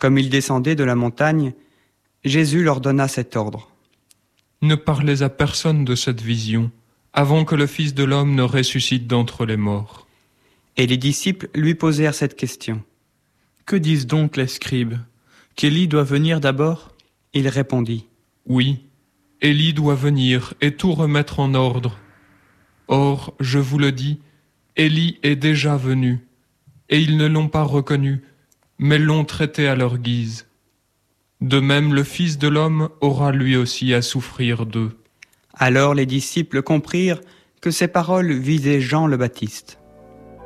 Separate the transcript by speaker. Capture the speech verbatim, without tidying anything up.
Speaker 1: Comme ils descendaient de la montagne, Jésus leur donna cet ordre.
Speaker 2: Ne parlez à personne de cette vision, avant que le Fils de l'homme ne ressuscite d'entre les morts.
Speaker 1: Et les disciples lui posèrent cette question.
Speaker 3: Que disent donc les scribes? Qu'Élie doit venir d'abord?
Speaker 1: Il répondit.
Speaker 2: Oui, Élie doit venir et tout remettre en ordre. Or, je vous le dis, Élie est déjà venu, et ils ne l'ont pas reconnu, mais l'ont traité à leur guise. De même, le Fils de l'homme aura lui aussi à souffrir d'eux.
Speaker 1: Alors les disciples comprirent que ces paroles visaient Jean le Baptiste.